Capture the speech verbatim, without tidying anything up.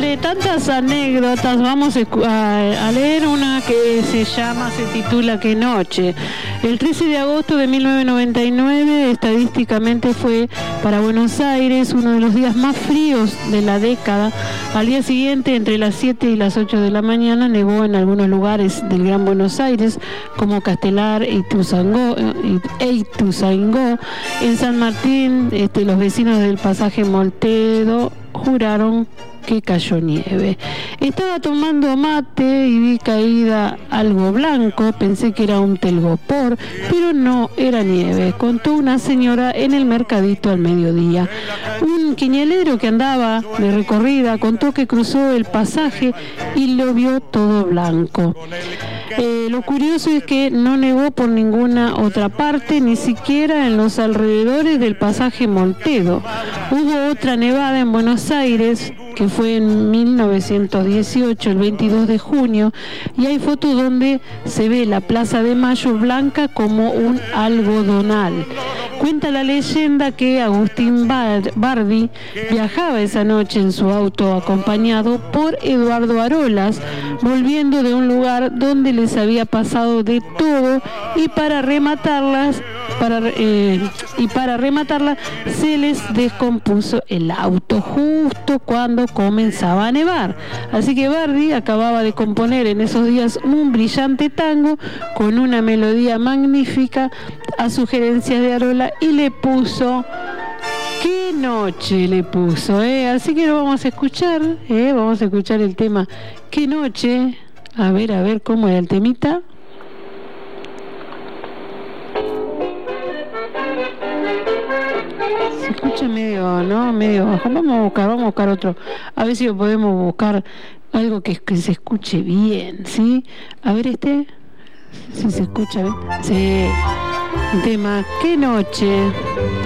entre tantas anécdotas vamos a, a leer una que se llama, se titula ¿Qué noche? El trece de agosto de mil novecientos noventa y nueve estadísticamente fue para Buenos Aires uno de los días más fríos de la década. Al día siguiente, entre las siete y las ocho de la mañana, nevó en algunos lugares del Gran Buenos Aires, como Castelar e Ituzaingó. E Ituzaingó. En San Martín, este, los vecinos del pasaje Moltedo juraron que cayó nieve. Estaba tomando mate y vi caída algo blanco, pensé que era un telgopor, pero no era nieve, contó una señora en el mercadito al mediodía. Un quinielero que andaba de recorrida contó que cruzó el pasaje y lo vio todo blanco. Eh, lo curioso es que no nevó por ninguna otra parte, ni siquiera en los alrededores del pasaje Moltedo. Hubo otra nevada en Buenos Aires, que fue en mil novecientos dieciocho, el veintidós de junio, y hay fotos donde se ve la Plaza de Mayo blanca como un algodonal. Cuenta la leyenda que Agustín Bardi viajaba esa noche en su auto acompañado por Eduardo Arolas, volviendo de un lugar donde les había pasado de todo, y para rematarlas para, eh, y para rematarla se les descompuso el auto justo cuando comenzaba a nevar. Así que Bardi acababa de componer en esos días un brillante tango con una melodía magnífica a sugerencias de Arola, y le puso ¿Qué noche? Le puso, ¿eh? Así que lo vamos a escuchar, ¿eh? Vamos a escuchar el tema ¿Qué noche? A ver, a ver cómo era el temita. Se escucha medio, ¿no? Medio bajo. Vamos a buscar, vamos a buscar otro. A ver si podemos buscar algo que, que se escuche bien, ¿sí? A ver este. Si se escucha bien. Sí. El tema ¿Qué noche?